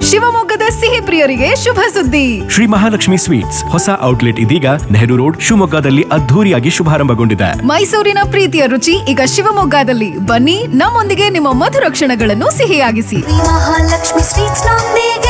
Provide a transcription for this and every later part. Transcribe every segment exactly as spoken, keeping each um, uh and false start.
ಶಿವಮೊಗ್ಗದ ಸಿಹಿ ಪ್ರಿಯರಿಗೆ ಶುಭ ಸುದ್ದಿ. ಶ್ರೀ ಮಹಾಲಕ್ಷ್ಮಿ ಸ್ವೀಟ್ಸ್ ಹೊಸ ಔಟ್ಲೆಟ್ ಇದೀಗ ನೆಹರು ರೋಡ್ ಶಿವಮೊಗ್ಗದಲ್ಲಿ ಅದ್ಧೂರಿಯಾಗಿ ಶುಭಾರಂಭಗೊಂಡಿದೆ. ಮೈಸೂರಿನ ಪ್ರೀತಿಯ ರುಚಿ ಈಗ ಶಿವಮೊಗ್ಗದಲ್ಲಿ. ಬನ್ನಿ, ನಮ್ಮೊಂದಿಗೆ ನಿಮ್ಮ ಮಧುರ ಕ್ಷಣಗಳನ್ನು ಸಿಹಿಯಾಗಿಸಿ. ಮಹಾಲಕ್ಷ್ಮಿ ಸ್ವೀಟ್ಸ್ ನೊಂದಿಗೆ.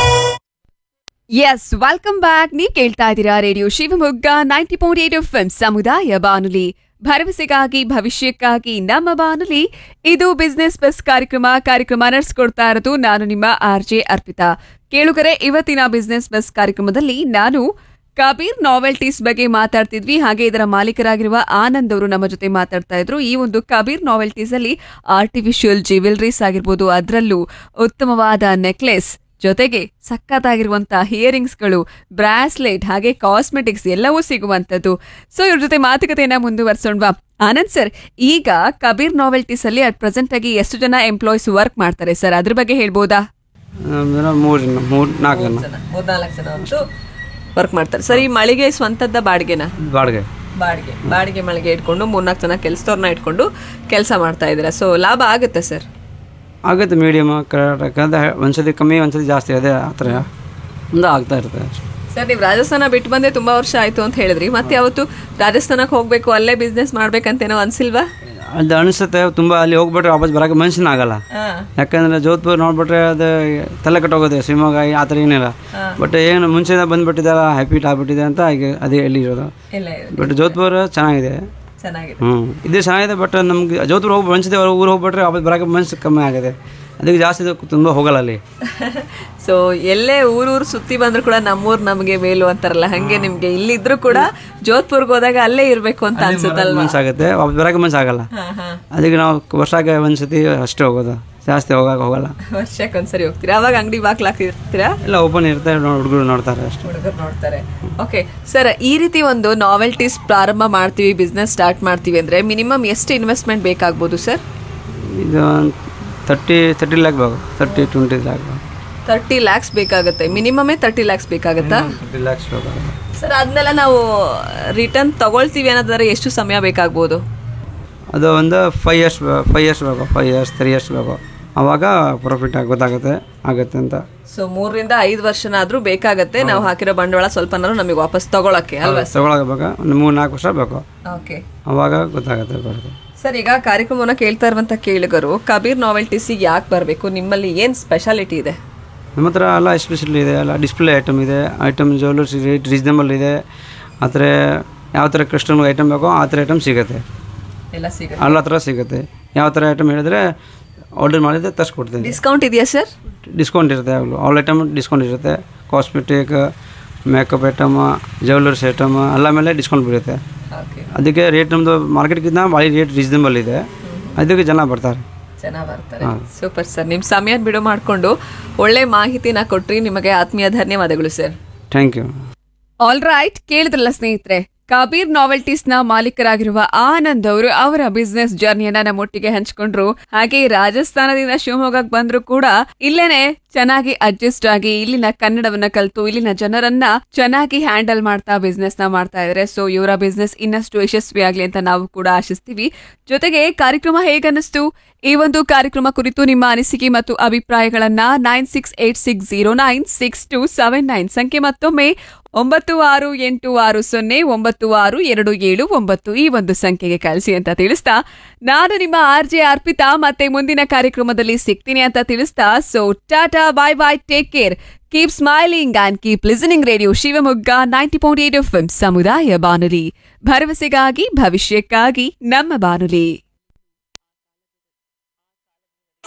S, welcome back. ನೀವು ಕೇಳ್ತಾ ಇದ್ದೀರಾ radio Shivamogga ninety point eight F M ಸಮುದಾಯ ಬಾನುಲಿ, ಭರವಸೆಗಾಗಿ ಭವಿಷ್ಯಕ್ಕಾಗಿ ನಮ್ಮ ಬಾನುಲಿ. ಇದು ಬಿಸ್ನೆಸ್ ಬಸ್ ಕಾರ್ಯಕ್ರಮ ಕಾರ್ಯಕ್ರಮ ನಡೆಸ್ಕೊಡ್ತಾ ಇರೋದು ನಾನು ನಿಮ್ಮ ಆರ್ ಜೆ ಅರ್ಪಿತಾ. ಕೇಳುಗರೆ, ಇವತ್ತಿನ ಬಿಸ್ನೆಸ್ ಬಸ್ ಕಾರ್ಯಕ್ರಮದಲ್ಲಿ ನಾನು ಕಬೀರ್ ನಾವೆಲ್ಟೀಸ್ ಬಗ್ಗೆ ಮಾತಾಡ್ತಿದ್ವಿ. ಹಾಗೆ ಇದರ ಮಾಲೀಕರಾಗಿರುವ ಆನಂದ್ ಅವರು ನಮ್ಮ ಜೊತೆ ಮಾತಾಡ್ತಾ ಇದ್ರು. ಈ ಒಂದು ಕಬೀರ್ ನಾವೆಲ್ಟೀಸ್ ಅಲ್ಲಿ ಆರ್ಟಿಫಿಷಿಯಲ್ ಜ್ಯುವೆಲರೀಸ್ ಆಗಿರ್ಬೋದು, ಅದರಲ್ಲೂ ಉತ್ತಮವಾದ ನೆಕ್ಲೆಸ್ ಜೊತೆಗೆ ಸಖತ್ತಾಗಿರುವಂತಹ ಹಿಯರಿಂಗ್ಸ್ಗಳು, ಬ್ರಾಸ್ಲೆಟ್ ಹಾಗೆ ಕಾಸ್ಮೆಟಿಕ್ಸ್ ಎಲ್ಲವೂ ಸಿಗುವಂಥದ್ದು. ಸೊ ಇವ್ರ ಜೊತೆ ಮಾತುಕತೆಯನ್ನ ಮುಂದುವರ್ಸೋಣವಾ. ಆನಂದ್ ಸರ್, ಈಗ ಕಬೀರ್ ನಾವೆಲ್ಟೀಸ್ ಅಲ್ಲಿ ಅಟ್ ಪ್ರೆಸೆಂಟ್ ಆಗಿ ಎಷ್ಟು ಜನ ಎಂಪ್ಲಾಯೀಸ್ ವರ್ಕ್ ಮಾಡ್ತಾರೆ ಸರ್? ಅದ್ರ ಬಗ್ಗೆ ಹೇಳ್ಬೋದಾ? ಮೂರು ಜನ ಮೂರ್ ನಾಲ್ಕು ಜನ ಮೂರ್ನಾಲ್ಕು ಜನ ಅಂತೂ ವರ್ಕ್ ಮಾಡ್ತಾರೆ ಸರ್. ಈ ಮಳಿಗೆ ಸ್ವಂತದ ಬಾಡಿಗೆನ? ಬಾಡಿಗೆ ಬಾಡಿಗೆ ಬಾಡಿಗೆ ಮಳಿಗೆ ಇಟ್ಕೊಂಡು ಮೂರ್ನಾಲ್ಕು ಜನ ಕೆಲಸದವ್ರನ್ನ ಇಟ್ಕೊಂಡು ಕೆಲಸ ಮಾಡ್ತಾ ಇದ್ದೀರಾ. ಸೊ ಲಾಭ ಆಗುತ್ತೆ ಸರ್? ಆಗುತ್ತೆ, ಮೀಡಿಯಮ್ ಕರ್ನಾಟಕ ಒಂದ್ಸತಿ ಕಮ್ಮಿ ಒಂದ್ಸತಿ ಜಾಸ್ತಿ, ಅದೇ ಆ ಥರ ಒಂದು ಆಗ್ತಾ ಇರ್ತದೆ ಸರ್. ನೀವು ರಾಜಸ್ಥಾನ ಬಿಟ್ಟು ಬಂದೆ ತುಂಬ ವರ್ಷ ಆಯಿತು ಅಂತ ಹೇಳಿದ್ರಿ. ಮತ್ತೆ ಯಾವತ್ತು ರಾಜಸ್ಥಾನಕ್ಕೆ ಹೋಗಬೇಕು, ಅಲ್ಲೇ ಬಿಸ್ನೆಸ್ ಮಾಡ್ಬೇಕಂತೇನೋ ಅನ್ಸಿಲ್ವಾ? ಅದು ಅನಿಸುತ್ತೆ ತುಂಬ. ಅಲ್ಲಿ ಹೋಗ್ಬಿಟ್ರೆ ವಾಪಸ್ ಬರೋಕೆ ಮನುಷ್ಯನ ಆಗಲ್ಲ. ಯಾಕಂದರೆ ಜೋಧ್ಪುರ್ ನೋಡ್ಬಿಟ್ರೆ ಅದು ತಲೆ ಕಟ್ಟೋಗುತ್ತೆ. ಶಿವಮೊಗ್ಗ ಆ ಥರ ಏನಿಲ್ಲ. ಬಟ್ ಏನು ಮುಂಚೆಯಿಂದ ಬಂದುಬಿಟ್ಟಿದ್ದಲ್ಲ, ಹ್ಯಾಪಿಟ್ ಆಗ್ಬಿಟ್ಟಿದೆ ಅಂತ ಈಗ ಅದೇ ಎಲ್ಲಿ ಇರೋದು. ಬಟ್ ಜೋಧ್ಪುರ್ ಚೆನ್ನಾಗಿದೆ. ಹ್ಞೂ ಇದು ಚೆನ್ನಾಗಿದೆ. ಬಟ್ ನಮ್ಗೆ ಜೋಧ್ಪುರ್ ಹೋಗಿ ಮನ್ಸಿದೆ, ಊರು ಹೋಗ್ಬಿಟ್ರೆ ವಾಪಸ್ ಬರೋಕೆ ಮನಸ್ಸು ಕಮ್ಮಿ ಆಗಿದೆ. ಅದಕ್ಕೆ ಜಾಸ್ತಿ ತುಂಬ ಹೋಗಲ್ಲ ಅಲ್ಲಿ. ಸೊ ಎಲ್ಲೇ ಊರೂರು ಸುತ್ತಿ ಬಂದರೂ ಕೂಡ ನಮ್ಮೂರು ನಮಗೆ ಮೇಲು ಅಂತಾರಲ್ಲ, ಹಾಗೆ ನಿಮಗೆ ಇಲ್ಲಿದ್ರು ಕೂಡ ಜೋಧ್ಪುರ್ಗೆ ಹೋದಾಗ ಅಲ್ಲೇ ಇರಬೇಕು ಅಂತ ಅನ್ಸುತ್ತಲ್ಲ, ಮನಸ್ಸಾಗುತ್ತೆ. ವಾಪಸ್ ಬರೋಕೆ ಮನಸ್ಸಾಗಲ್ಲ. ಅದಕ್ಕೆ ನಾವು ವರ್ಷಕ್ಕೆ ಒಂದ್ಸತಿ ಅಷ್ಟೇ ಹೋಗೋದು, ಜಾಸ್ತಿ ಹೋಗಕ್ಕೆ ಹೋಗಲ್ಲ. ವರ್ಷಕ್ಕೆ ಒಂದ್ಸರಿ ಹೋಗ್ತೀರಾ? ಅವಾಗ ಅಂಗಡಿ ಬಾಕ್ಲಾಕ್ತಿರ್ತೀರಾ? ಇಲ್ಲ, ಓಪನ್ ಇರ್ತಾರೆ, ಹುಡುಗರು ನೋಡ್ತಾರೆ ಅಷ್ಟೇ. ಹುಡುಗರು ನೋಡ್ತಾರೆ. ಓಕೆ ಸರ್, ಈ ರೀತಿ ಒಂದು ನಾವೆಲ್ಟೀಸ್ ಪ್ರಾರಂಭ ಮಾಡ್ತೀವಿ, ಬಿಸ್ನೆಸ್ ಸ್ಟಾರ್ಟ್ ಮಾಡ್ತೀವಿ ಅಂದರೆ ಮಿನಿಮಮ್ ಎಷ್ಟು ಇನ್ವೆಸ್ಟ್ಮೆಂಟ್ ಬೇಕಾಗ್ಬೋದು ಸರ್? ಇದು ತರ್ಟಿ ತರ್ಟಿ ಲ್ಯಾಕ್ ಬೇಕು. Thirty twenty lac thirty lakhs ಬೇಕಾಗುತ್ತೆ. ಮಿನಿಮಮೇ ತರ್ಟಿ ಲ್ಯಾಕ್ಸ್ ಬೇಕಾಗುತ್ತಾ? ತರ್ಟಿ ಲ್ಯಾಕ್ಸ್ ಬೇಕಾಗುತ್ತೆ ಸರ್. ಅದನ್ನೆಲ್ಲ ನಾವು ರಿಟರ್ನ್ ತಗೊಳ್ತೀವಿ ಅನ್ನೋದಾದ್ರೆ ಎಷ್ಟು ಸಮಯ ಬೇಕಾಗ್ಬೋದು? ಅದು ಒಂದು ಫೈವ್ ಇಯರ್ಸ್ ಫೈವ್ ಇಯರ್ಸ್ ಬೇಕು ಫೈವ್ ಇಯರ್ಸ್ ತ್ರೀ ಇಯರ್ಸ್ ಬೇಕು. ಆವಾಗ ಪ್ರಾಫಿಟ್ ಗೊತ್ತಾಗುತ್ತೆ ಆಗುತ್ತೆ ಅಂತ. ಸೊ ಮೂರರಿಂದ ಐದು ವರ್ಷನಾದ್ರೂ ಬೇಕಾಗತ್ತೆ ನಾವು ಹಾಕಿರೋ ಬಂಡವಾಳ ಸ್ವಲ್ಪನಾದ್ರೂ ನಮಗೆ ವಾಪಸ್ ತಗೊಳಕ್ಕೆ ಅಲ್ವಾ? ತಗೊಳಬೇಕು, ಒಂದು ಮೂರು ನಾಲ್ಕು ವರ್ಷ ಬೇಕು. ಓಕೆ, ಆವಾಗ ಗೊತ್ತಾಗುತ್ತೆ ಬರೋದು. ಸರ್, ಈಗ ಕಾರ್ಯಕ್ರಮವನ್ನು ಕೇಳ್ತಾ ಇರುವಂಥ ಕೇಳುಗರು ಕಬೀರ್ ನಾವೆಲ್ಟೀಸಿಗೆ ಯಾಕೆ ಬರಬೇಕು? ನಿಮ್ಮಲ್ಲಿ ಏನು ಸ್ಪೆಷಾಲಿಟಿ ಇದೆ? ನಮ್ಮ ಹತ್ರ ಎಲ್ಲ ಎಸ್ಪೆಷಲಿ ಇದೆ. ಎಲ್ಲ ಡಿಸ್ಪ್ಲೇ ಐಟಮ್ ಇದೆ, ಐಟಮ್ ಜ್ಯುವೆಲರ್ಸ್ ರೇಟ್ ರೀಸನಬಲ್ ಇದೆ. ಆ ಥರ ಯಾವ ಥರ ಕಸ್ಟಮರ್ ಐಟಮ್ ಬೇಕೋ ಆ ಥರ ಐಟಮ್ ಸಿಗುತ್ತೆ, ಎಲ್ಲ ಸಿಗುತ್ತೆ, ಎಲ್ಲ ಥರ ಸಿಗುತ್ತೆ. ಯಾವ ಥರ ಐಟಮ್ ಹೇಳಿದ್ರೆ ಆರ್ಡರ್ ಮಾಡಿದ್ರೆ ತರಿಸ್ಕೊಡ್ತೀನಿ. ಡಿಸ್ಕೌಂಟ್ ಇದೆಯಾ ಸರ್? ಡಿಸ್ಕೌಂಟ್ ಇರುತ್ತೆ, ಆಲ್ ಐಟಮ್ ಡಿಸ್ಕೌಂಟ್ ಇರುತ್ತೆ. Cosmetic, makeup item, jewellers item ಎಲ್ಲ ಮೇಲೆ ಡಿಸ್ಕೌಂಟ್ ಬೀಳುತ್ತೆ. ಅದಕ್ಕೆ ರೇಟ್ ನಮ್ಮದು ಮಾರ್ಕೆಟ್ಗಿಂತ ಭಾಳ ರೇಟ್ ರೀಸನಬಲ್ ಇದೆ, ಅದಕ್ಕೆ ಜನ ಬರ್ತಾರೆ ಜನ ಬರ್ತಾರೆ ಸೂಪರ್ ಸರ್. ನಿಮ್ಮ ಸಮಯ ಬಿಡು ಮಾಡಿಕೊಂಡು ಒಳ್ಳೆ ಮಾಹಿತಿನ ಕೊಟ್ರಿ, ನಿಮಗೆ ಆತ್ಮೀಯ ಧನ್ಯವಾದಗಳು sir. Thank you. All right, ಕೇಳಿದ್ರಲ್ಲ ಸ್ನೇಹಿತರೆ, ಕಬೀರ್ ನಾವೆಲ್ಟೀಸ್ ನ ಮಾಲೀಕರಾಗಿರುವ ಆನಂದ್ ಅವರು ಅವರ ಬಿಸ್ನೆಸ್ ಜರ್ನಿಯನ್ನ ನಮ್ಮೊಟ್ಟಿಗೆ ಹಂಚ್ಕೊಂಡ್ರು. ಹಾಗೆ ರಾಜಸ್ಥಾನದಿಂದ ಶಿವಮೊಗ್ಗಕ್ಕೆ ಬಂದ್ರು ಕೂಡ ಇಲ್ಲೇನೆ ಚೆನ್ನಾಗಿ ಅಡ್ಜಸ್ಟ್ ಆಗಿ ಇಲ್ಲಿನ ಕನ್ನಡವನ್ನ ಕಲಿತು ಇಲ್ಲಿನ ಜನರನ್ನ ಚೆನ್ನಾಗಿ ಹ್ಯಾಂಡಲ್ ಮಾಡ್ತಾ ಬಿಸ್ನೆಸ್ ನ ಮಾಡ್ತಾ ಇದಾರೆ. ಸೊ ಇವರ ಬಿಸ್ನೆಸ್ ಇನ್ನಷ್ಟು ಯಶಸ್ವಿ ಆಗ್ಲಿ ಅಂತ ನಾವು ಕೂಡ ಆಶಿಸ್ತೀವಿ. ಜೊತೆಗೆ ಕಾರ್ಯಕ್ರಮ ಹೇಗನ್ನಿಸ್ತು? ಈ ಒಂದು ಕಾರ್ಯಕ್ರಮ ಕುರಿತು ನಿಮ್ಮ ಅನಿಸಿಕೆ ಮತ್ತು ಅಭಿಪ್ರಾಯಗಳನ್ನ nine six eight six zero nine six two seven nine ಸಂಖ್ಯೆ ಮತ್ತೊಮ್ಮೆ ಒಂಬತ್ತು ಆರು ಎಂಟು ಆರು ಸೊನ್ನೆ ಒಂಬತ್ತು ಆರು ಎರಡು ಏಳು ಒಂಬತ್ತು ಈ ಒಂದು ಸಂಖ್ಯೆಗೆ ಕಳಿಸಿ ಅಂತ ತಿಳಿಸ್ತಾ ನಾನು ನಿಮ್ಮ ಆರ್ ಜೆ ಅರ್ಪಿತಾ ಮತ್ತೆ ಮುಂದಿನ ಕಾರ್ಯಕ್ರಮದಲ್ಲಿ ಸಿಗ್ತೀನಿ ಅಂತ ತಿಳಿಸ್ತಾ so Tata, bye bye, take care, keep smiling and keep listening radio Shivamogga ninety point eight F M ಸಮುದಾಯ ಬಾನುಲಿ, ಭರವಸೆಗಾಗಿ ಭವಿಷ್ಯಕ್ಕಾಗಿ ನಮ್ಮ ಬಾನುಲಿ.